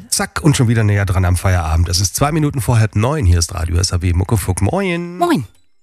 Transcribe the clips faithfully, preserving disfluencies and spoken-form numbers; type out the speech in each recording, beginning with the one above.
Zack, und schon wieder näher dran am Feierabend. Es ist zwei Minuten vor halb neun. Hier ist Radio S A W Muckefuck. Moin. Moin.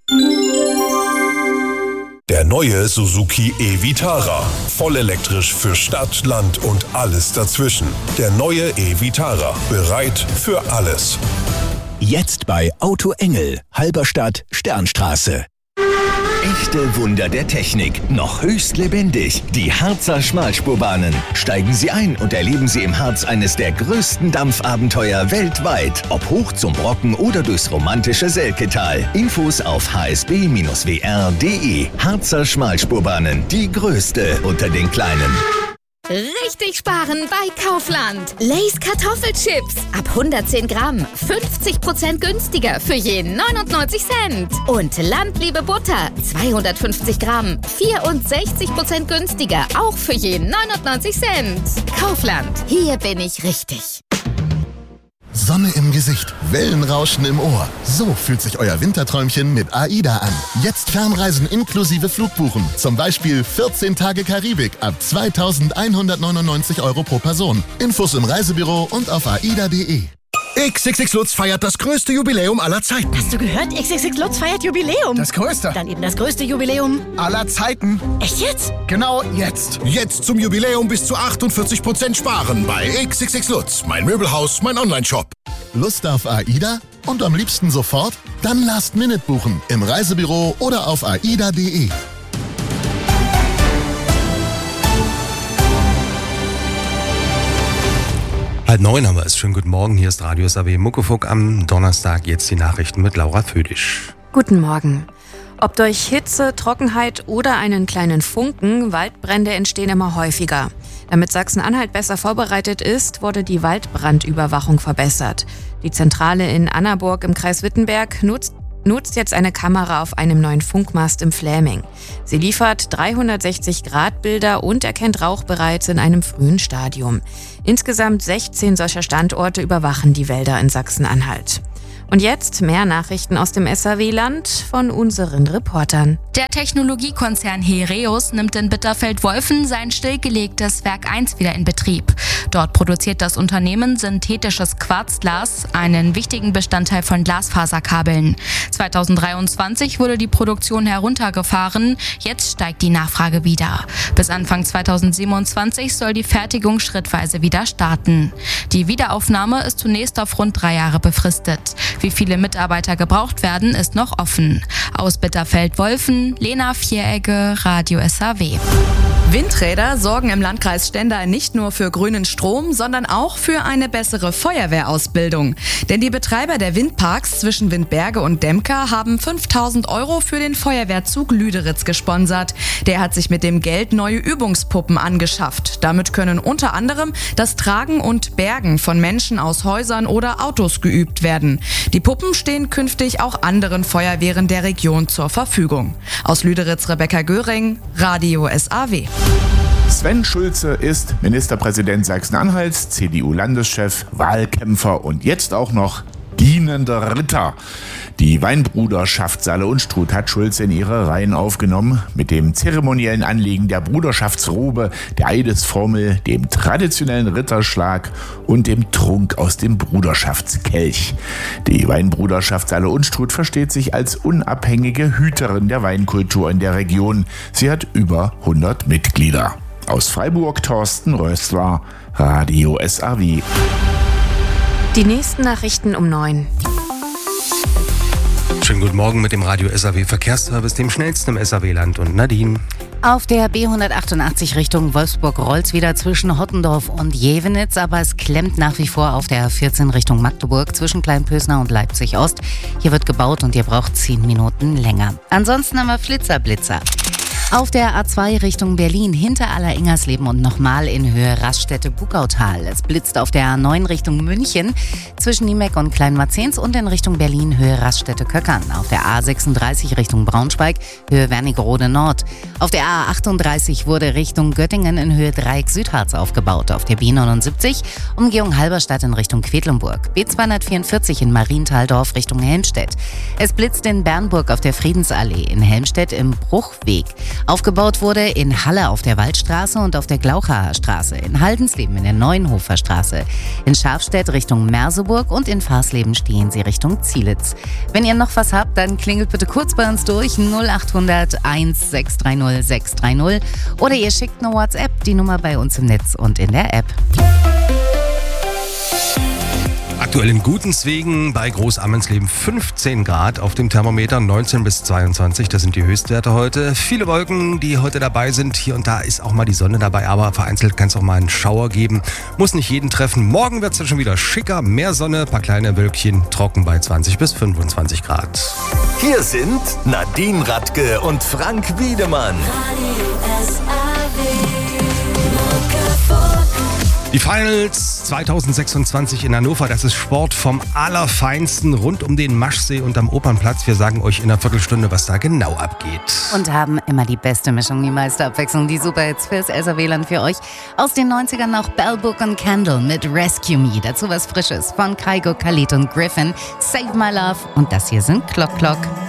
Der neue Suzuki e-Vitara. Voll elektrisch für Stadt, Land und alles dazwischen. Der neue e-Vitara. Bereit für alles. Jetzt bei Auto Engel, Halberstadt, Sternstraße. Echte Wunder der Technik, noch höchst lebendig. Die Harzer Schmalspurbahnen. Steigen Sie ein und erleben Sie im Harz eines der größten Dampfabenteuer weltweit. Ob hoch zum Brocken oder durchs romantische Selketal. Infos auf h s b Bindestrich w r punkt d e. Harzer Schmalspurbahnen, die größte unter den kleinen. Richtig sparen bei Kaufland. Lay's Kartoffelchips ab hundertzehn Gramm. fünfzig Prozent günstiger für jeden neunundneunzig Cent. Und Landliebe Butter zweihundertfünfzig Gramm. vierundsechzig Prozent günstiger. Auch für jeden neunundneunzig Cent. Kaufland. Hier bin ich richtig. Sonne im Gesicht, Wellenrauschen im Ohr. So fühlt sich euer Winterträumchen mit AIDA an. Jetzt Fernreisen inklusive Flugbuchen. Zum Beispiel vierzehn Tage Karibik ab zweitausendeinhundertneunundneunzig Euro pro Person. Infos im Reisebüro und auf aida punkt d e. X X X Lutz feiert das größte Jubiläum aller Zeiten. Hast du gehört? X X X Lutz feiert Jubiläum. Das größte. Dann eben das größte Jubiläum aller Zeiten. Echt jetzt? Genau jetzt. Jetzt zum Jubiläum bis zu achtundvierzig Prozent sparen bei X X X Lutz. Mein Möbelhaus, mein Onlineshop. Lust auf AIDA? Und am liebsten sofort? Dann Last Minute buchen. Im Reisebüro oder auf aida punkt d e. Halb neun haben wir es. Schönen guten Morgen. Hier ist Radio S A W Muckefuck am Donnerstag. Jetzt die Nachrichten mit Laura Födisch. Guten Morgen. Ob durch Hitze, Trockenheit oder einen kleinen Funken, Waldbrände entstehen immer häufiger. Damit Sachsen-Anhalt besser vorbereitet ist, wurde die Waldbrandüberwachung verbessert. Die Zentrale in Annaburg im Kreis Wittenberg nutzt nutzt jetzt eine Kamera auf einem neuen Funkmast im Fläming. Sie liefert dreihundertsechzig Grad Bilder und erkennt Rauch bereits in einem frühen Stadium. Insgesamt sechzehn solcher Standorte überwachen die Wälder in Sachsen-Anhalt. Und jetzt mehr Nachrichten aus dem S A W-Land von unseren Reportern. Der Technologiekonzern Heraeus nimmt in Bitterfeld-Wolfen sein stillgelegtes Werk eins wieder in Betrieb. Dort produziert das Unternehmen synthetisches Quarzglas, einen wichtigen Bestandteil von Glasfaserkabeln. zweitausenddreiundzwanzig wurde die Produktion heruntergefahren, jetzt steigt die Nachfrage wieder. Bis Anfang zweitausendsiebenundzwanzig soll die Fertigung schrittweise wieder starten. Die Wiederaufnahme ist zunächst auf rund drei Jahre befristet. Wie viele Mitarbeiter gebraucht werden, ist noch offen. Aus Bitterfeld-Wolfen, Lena Vieregge, Radio S A W. Windräder sorgen im Landkreis Stendal nicht nur für grünen Strom, sondern auch für eine bessere Feuerwehrausbildung. Denn die Betreiber der Windparks zwischen Windberge und Demka haben fünftausend Euro für den Feuerwehrzug Lüderitz gesponsert. Der hat sich mit dem Geld neue Übungspuppen angeschafft. Damit können unter anderem das Tragen und Bergen von Menschen aus Häusern oder Autos geübt werden. Die Puppen stehen künftig auch anderen Feuerwehren der Region zur Verfügung. Aus Lüderitz Rebecca Göring, Radio S A W. Sven Schulze ist Ministerpräsident Sachsen-Anhalts, C D U-Landeschef, Wahlkämpfer und jetzt auch noch dienender Ritter. Die Weinbruderschaft Saale Unstrut hat Schulze in ihre Reihen aufgenommen. Mit dem zeremoniellen Anlegen der Bruderschaftsrobe, der Eidesformel, dem traditionellen Ritterschlag und dem Trunk aus dem Bruderschaftskelch. Die Weinbruderschaft Saale Unstrut versteht sich als unabhängige Hüterin der Weinkultur in der Region. Sie hat über hundert Mitglieder. Aus Freiburg Thorsten Rössler, Radio S A W. Die nächsten Nachrichten um neun. Schönen guten Morgen mit dem Radio S A W Verkehrsservice, dem schnellsten im S A W-Land, und Nadine. Auf der B hundertachtundachtzig Richtung Wolfsburg rollt's wieder zwischen Hottendorf und Jevenitz, aber es klemmt nach wie vor auf der A vierzehn Richtung Magdeburg zwischen Kleinpösner und Leipzig Ost. Hier wird gebaut und ihr braucht zehn Minuten länger. Ansonsten haben wir Flitzer, Blitzer. Auf der A zwei Richtung Berlin hinter Aller-Ingersleben und nochmal in Höhe Raststätte-Bukautal. Es blitzt auf der A neun Richtung München zwischen Niemeck und Kleinmarzens und in Richtung Berlin Höhe Raststätte-Köckern. Auf der A sechsunddreißig Richtung Braunschweig Höhe Wernigerode Nord. Auf der A achtunddreißig wurde Richtung Göttingen in Höhe Dreieck Südharz aufgebaut. Auf der B neunundsiebzig Umgehung Halberstadt in Richtung Quedlinburg. B zweihundertvierundvierzig in Marienthaldorf Richtung Helmstedt. Es blitzt in Bernburg auf der Friedensallee, in Helmstedt im Bruchweg. Aufgebaut wurde in Halle auf der Waldstraße und auf der Glauchaer Straße, in Haldensleben in der Neuenhofer Straße, in Schafstedt Richtung Merseburg und in Farsleben stehen sie Richtung Zielitz. Wenn ihr noch was habt, dann klingelt bitte kurz bei uns durch null achthundert eins sechs drei null sechs drei null oder ihr schickt eine WhatsApp, die Nummer bei uns im Netz und in der App. Aktuell in Gutenswegen bei Großammensleben fünfzehn Grad auf dem Thermometer, neunzehn bis zweiundzwanzig, das sind die Höchstwerte heute. Viele Wolken, die heute dabei sind, hier und da ist auch mal die Sonne dabei, aber vereinzelt kann es auch mal einen Schauer geben. Muss nicht jeden treffen. Morgen wird es dann schon wieder schicker, mehr Sonne, paar kleine Wölkchen, trocken bei zwanzig bis fünfundzwanzig Grad. Hier sind Nadine Radke und Frank Wiedemann. Die Finals zweitausendsechsundzwanzig in Hannover, das ist Sport vom Allerfeinsten rund um den Maschsee und am Opernplatz. Wir sagen euch in einer Viertelstunde, was da genau abgeht. Und haben immer die beste Mischung, die meiste Abwechslung, die Superhits fürs S R W-Land für euch. Aus den neunzigern noch Bell Book und Candle mit Rescue Me. Dazu was Frisches von Kygo, Khalid und Griffin. Save My Love und das hier sind Clock Clock.